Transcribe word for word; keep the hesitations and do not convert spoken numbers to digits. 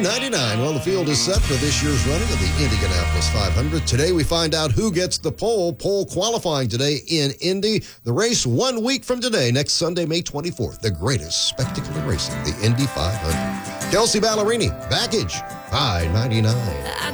ninety-nine. Well, the field is set for this year's running of the Indianapolis five hundred. Today, we find out who gets the pole. Pole qualifying today in Indy. The race one week from today, next Sunday, May twenty-fourth. The greatest spectacle in racing, the Indy five hundred. Kelsey Ballerini, Baggage, I ninety-nine.